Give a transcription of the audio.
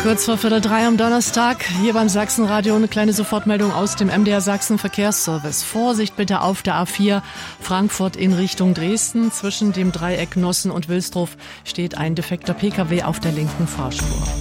Kurz vor 2:45 am Donnerstag, hier beim Sachsenradio eine kleine Sofortmeldung aus dem MDR Sachsen Verkehrsservice. Vorsicht bitte auf der A4 Frankfurt in Richtung Dresden. Zwischen dem Dreieck Nossen und Wilsdruf steht ein defekter Pkw auf der linken Fahrspur.